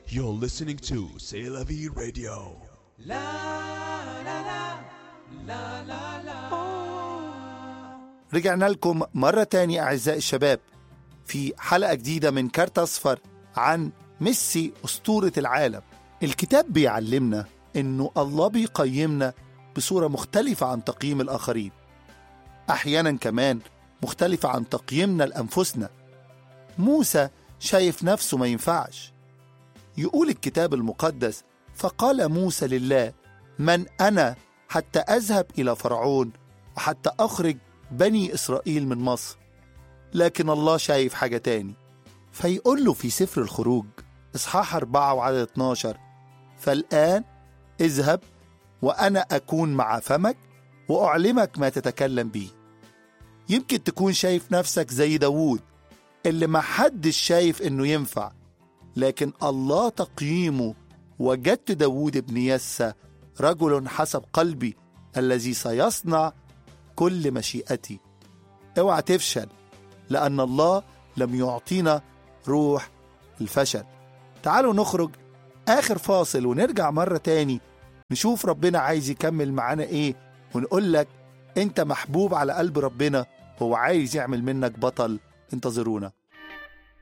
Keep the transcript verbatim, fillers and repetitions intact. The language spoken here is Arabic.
You're listening to C'est la vie radio. La la la la la la. رجعنا لكم مرة تاني أعزائي الشباب في حلقة جديدة من كارت أصفر عن ميسي أسطورة العالم. الكتاب بيعلمنا إنه الله بيقيمنا بصورة مختلفة عن تقييم الآخرين، أحيانا كمان مختلفة عن تقييمنا لأنفسنا. موسى شايف نفسه ما ينفعش. يقول الكتاب المقدس: فقال موسى لله: من أنا حتى أذهب إلى فرعون وحتى أخرج بني إسرائيل من مصر؟ لكن الله شايف حاجة تاني، فيقول له في سفر الخروج إصحاح أربعة وعدد اتناشر: فالآن اذهب وأنا أكون مع فمك وأعلمك ما تتكلم به. يمكن تكون شايف نفسك زي داوود اللي ما حدش شايف إنه ينفع، لكن الله تقييمه: وجدت داوود ابن يسى رجل حسب قلبي الذي سيصنع كل مشيئتي. اوعى تفشل، لأن الله لم يعطينا روح الفشل. تعالوا نخرج آخر فاصل ونرجع مرة تاني نشوف ربنا عايز يكمل معانا إيه، ونقول لك أنت محبوب على قلب ربنا، هو عايز يعمل منك بطل. انتظرونا.